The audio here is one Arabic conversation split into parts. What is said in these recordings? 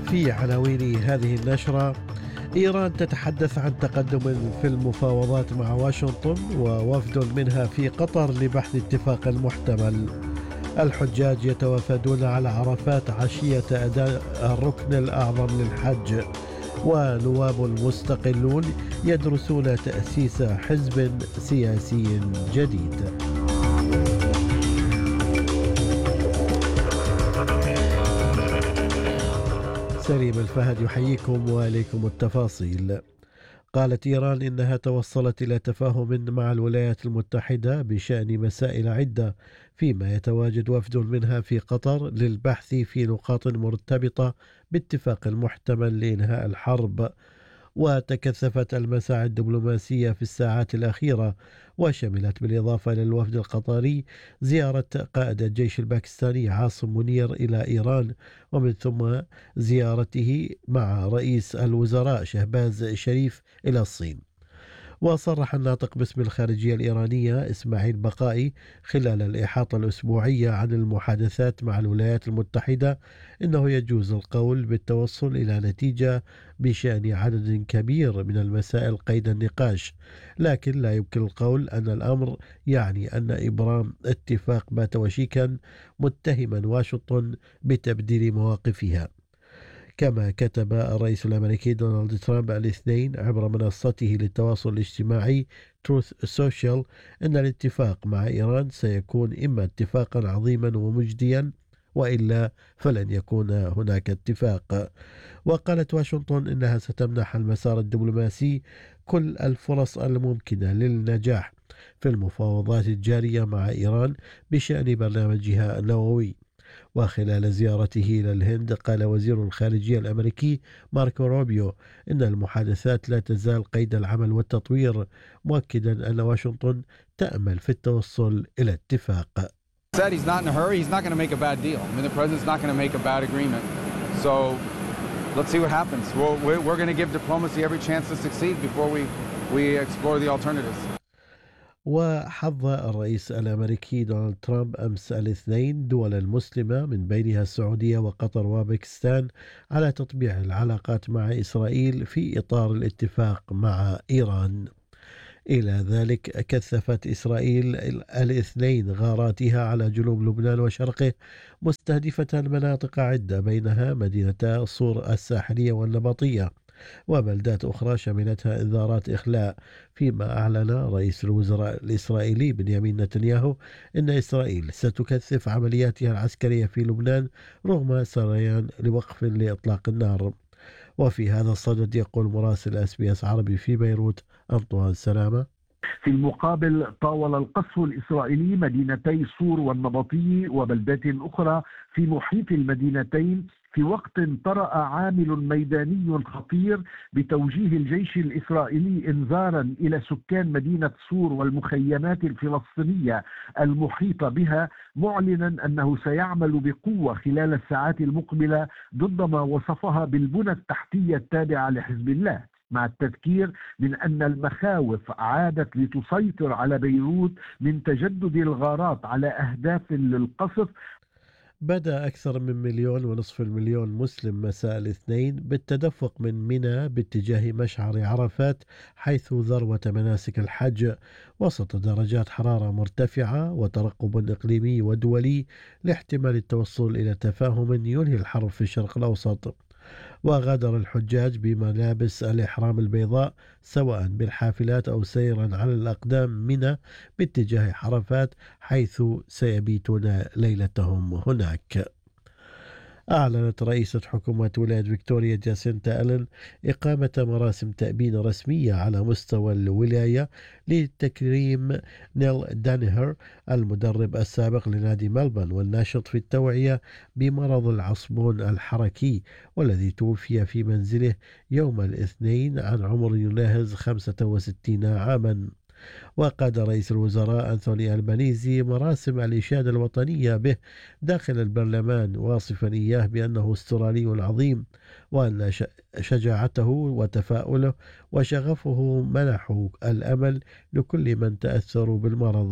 في عناوين هذه النشرة: إيران تتحدث عن تقدم في المفاوضات مع واشنطن ووفد منها في قطر لبحث اتفاق محتمل. الحجاج يتوافدون على عرفات عشية أداء الركن الأعظم للحج. ونواب المستقلون يدرسون تأسيس حزب سياسي جديد. سليم الفهد يحييكم وإليكم التفاصيل. قالت إيران إنها توصلت إلى تفاهم مع الولايات المتحدة بشأن مسائل عدة، فيما يتواجد وفد منها في قطر للبحث في نقاط مرتبطة باتفاق محتمل لإنهاء الحرب. وتكثفت المساعي الدبلوماسية في الساعات الأخيرة، وشملت بالإضافة إلى الوفد القطري زيارة قائد الجيش الباكستاني عاصم منير إلى إيران، ومن ثم زيارته مع رئيس الوزراء شهباز شريف إلى الصين. وصرح الناطق باسم الخارجية الإيرانية إسماعيل بقائي خلال الإحاطة الأسبوعية عن المحادثات مع الولايات المتحدة إنه يجوز القول بالتوصل إلى نتيجة بشأن عدد كبير من المسائل قيد النقاش، لكن لا يمكن القول أن الأمر يعني أن إبرام اتفاق بات وشيكا، متهما واشنطن بتبديل مواقفها. كما كتب الرئيس الأمريكي دونالد ترامب الاثنين عبر منصته للتواصل الاجتماعي تروث سوشيال أن الاتفاق مع إيران سيكون إما اتفاقا عظيما ومجديا، وإلا فلن يكون هناك اتفاق. وقالت واشنطن إنها ستمنح المسار الدبلوماسي كل الفرص الممكنة للنجاح في المفاوضات الجارية مع إيران بشأن برنامجها النووي. وخلال زيارته إلى الهند قال وزير الخارجية الأمريكي ماركو روبيو إن المحادثات لا تزال قيد العمل والتطوير، مؤكدا أن واشنطن تأمل في التوصل إلى اتفاق. Said he's not in a hurry. He's not going to make a bad deal. I mean, the president's not going to make a bad agreement. So let's see what happens. We're going to give diplomacy every chance to succeed before we explore the alternatives. وحظ الرئيس الأمريكي دونالد ترامب أمس الاثنين دولا مسلمة من بينها السعودية وقطر وباكستان على تطبيع العلاقات مع إسرائيل في إطار الاتفاق مع إيران. إلى ذلك كثفت إسرائيل الاثنين غاراتها على جنوب لبنان وشرقه، مستهدفة مناطق عدة بينها مدينتا صور الساحلية والنبطية، وبلدات أخرى شملتها إنذارات إخلاء. فيما أعلن رئيس الوزراء الإسرائيلي بنيامين نتنياهو أن إسرائيل ستكثف عملياتها العسكرية في لبنان رغم سريان لوقف لإطلاق النار. وفي هذا الصدد يقول مراسل SBS عربي في بيروت أنطوان سلامة: في المقابل طاول القصف الإسرائيلي مدينتي صور والنبطي وبلدات أخرى في محيط المدينتين في وقت طرأ عامل ميداني خطير بتوجيه الجيش الإسرائيلي إنذارا إلى سكان مدينة صور والمخيمات الفلسطينية المحيطة بها، معلنا أنه سيعمل بقوة خلال الساعات المقبلة ضد ما وصفها بالبنى التحتية التابعة لحزب الله، مع التذكير من أن المخاوف عادت لتسيطر على بيروت من تجدد الغارات على أهداف للقصف. بدأ أكثر من 1,500,000 مسلم مساء الاثنين بالتدفق من منى باتجاه مشعر عرفات حيث ذروة مناسك الحج، وسط درجات حرارة مرتفعة وترقب إقليمي ودولي لاحتمال التوصل إلى تفاهم ينهي الحرب في الشرق الأوسط. وغادر الحجاج بملابس الإحرام البيضاء سواء بالحافلات أو سيرا على الأقدام منى باتجاه عرفات حيث سيبيتون ليلتهم هناك. أعلنت رئيسة حكومة ولاية فيكتوريا جاسينتا ألين إقامة مراسم تأبين رسمية على مستوى الولاية لتكريم نيل دانيهر المدرب السابق لنادي ملبون والناشط في التوعية بمرض العصبون الحركي، والذي توفي في منزله يوم الاثنين عن عمر يناهز 65 عاما. وقاد رئيس الوزراء أنثوني ألبانيزي مراسم الإشادة الوطنية به داخل البرلمان، واصفا إياه بأنه استرالي عظيم، وأن شجاعته وتفاؤله وشغفه منحوا الأمل لكل من تأثروا بالمرض.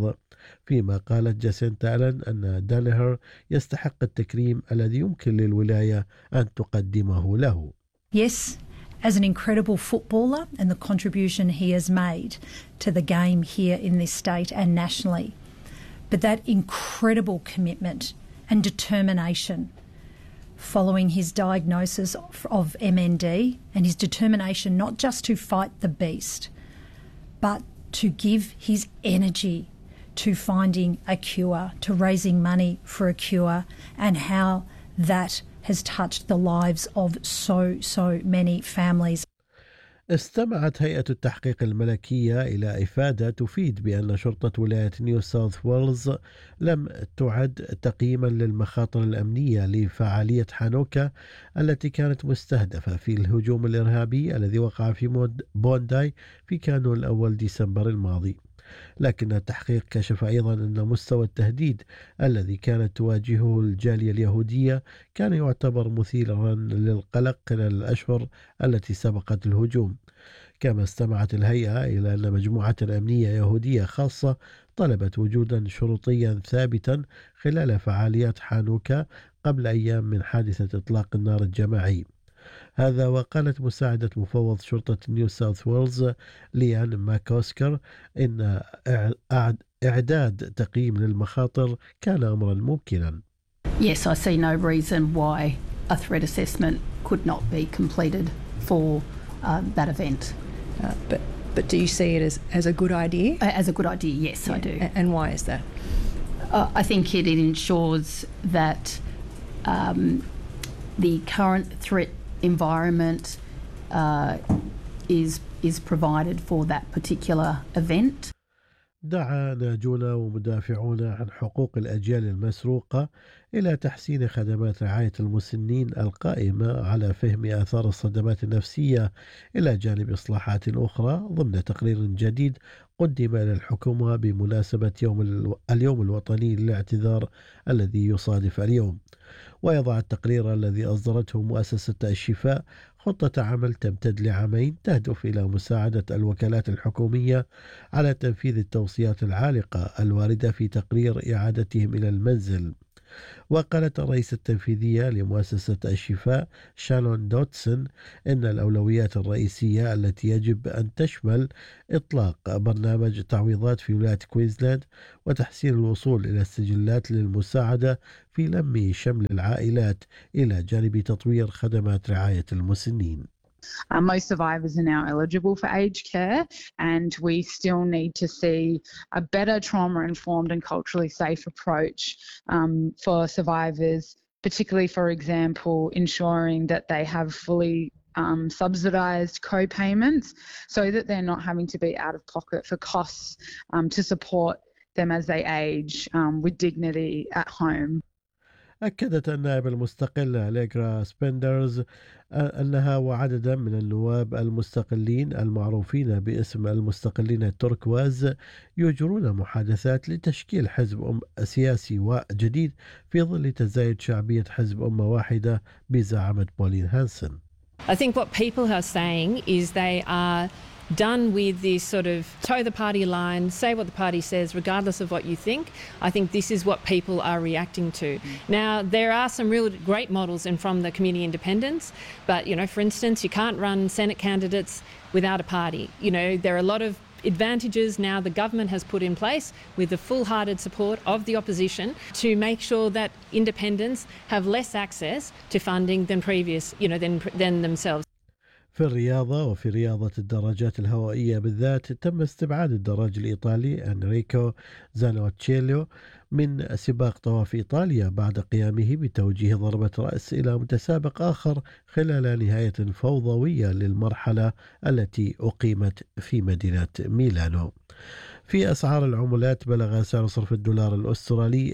فيما قالت جاسينتا ألين أن دانيهر يستحق التكريم الذي يمكن للولاية أن تقدمه له. Yes, as an incredible footballer and the contribution he has made to the game here in this state and nationally, but that incredible commitment and determination following his diagnosis of MND and his determination not just to fight the beast, but to give his energy to finding a cure, to raising money for a cure, and how that has touched the lives of so many families. استمعت هيئة التحقيق الملكية إلى إفادة تفيد بأن شرطة ولاية نيو ساوث ويلز لم تعد تقييما للمخاطر الأمنية لفعالية حانوكا التي كانت مستهدفة في الهجوم الإرهابي الذي وقع في بونداي في كانون الأول ديسمبر الماضي. لكن التحقيق كشف أيضا أن مستوى التهديد الذي كانت تواجهه الجالية اليهودية كان يعتبر مثيرا للقلق خلال الأشهر التي سبقت الهجوم. كما استمعت الهيئة إلى أن مجموعة أمنية يهودية خاصة طلبت وجودا شرطيا ثابتا خلال فعاليات حانوكا قبل أيام من حادثة إطلاق النار الجماعي. هذا وقالت مساعدة مفوض شرطة نيو ساوث ويلز ليان ماكوسكر إن إعداد تقييم للمخاطر كان أمرا ممكنا. Yes, I see no reason why a threat assessment could not be completed for that event. But do you see it as a good idea? As a good idea, yes, I do. And why is that? I think it ensures that the current threat environment is provided for that particular event. دعا ناجون ومدافعون عن حقوق الأجيال المسروقة إلى تحسين خدمات رعاية المسنين القائمة على فهم آثار الصدمات النفسية إلى جانب إصلاحات أخرى ضمن تقرير جديد قدم إلى الحكومة بمناسبة اليوم الوطني للاعتذار الذي يصادف اليوم. ويضع التقرير الذي أصدرته مؤسسة الشفاء خطة عمل تمتد لعامين تهدف إلى مساعدة الوكالات الحكومية على تنفيذ التوصيات العالقة الواردة في تقرير إعادتهم إلى المنزل. وقالت الرئيسة التنفيذية لمؤسسة الشفاء شانون دوتسون إن الأولويات الرئيسية التي يجب أن تشمل إطلاق برنامج تعويضات في ولاية كوينزلاند وتحسين الوصول إلى السجلات للمساعدة في لم شمل العائلات إلى جانب تطوير خدمات رعاية المسنين. Most survivors are now eligible for aged care, and we still need to see a better trauma-informed and culturally safe approach for survivors, particularly, for example, ensuring that they have fully subsidised co-payments so that they're not having to be out of pocket for costs to support them as they age with dignity at home. أكدت النائب المستقل أليغرا سبندرز أنها وعددا من النواب المستقلين المعروفين باسم المستقلين التركواز يجرون محادثات لتشكيل حزب سياسي جديد في ظل تزايد شعبية حزب أمة واحدة بزعامة بولين هانسن. I think what people are saying is they are done with this sort of toe the party line, say what the party says regardless of what you think. I think this is what people are reacting to. Now, there are some real great models and from the community independents, but, you know, for instance, you can't run Senate candidates without a party. You know, there are a lot of advantages now the government has put in place with the full-hearted support of the opposition to make sure that independents have less access to funding than previous, you know, than themselves. في الرياضة وفي رياضة الدراجات الهوائية بالذات تم استبعاد الدراج الإيطالي أنريكو زانوتشيلو من سباق طواف إيطاليا بعد قيامه بتوجيه ضربة رأس إلى متسابق آخر خلال نهاية فوضوية للمرحلة التي أقيمت في مدينة ميلانو. في أسعار العملات بلغ سعر صرف الدولار الأسترالي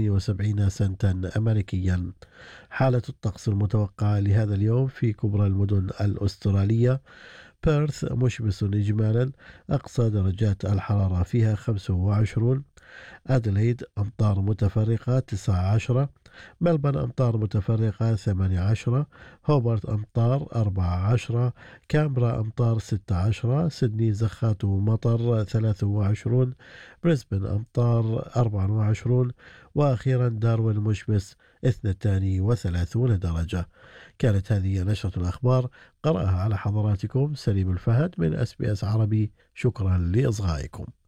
72 سنتا أمريكيا. حالة الطقس المتوقعة لهذا اليوم في كبرى المدن الأسترالية: بيرث مشمس إجمالا، أقصى درجات الحرارة فيها 25. أديلايد أمطار متفرقة 19. ملبن أمطار متفرقة 18، هوبرت أمطار 14، كامبرا أمطار 16، سيدني زخات ومطر 23، بريسبن أمطار 24، وأخيرا داروين مشمس 32 درجة. كانت هذه نشرة الأخبار قرأها على حضراتكم سليم الفهد من SBS عربي. شكرا لإصغائكم.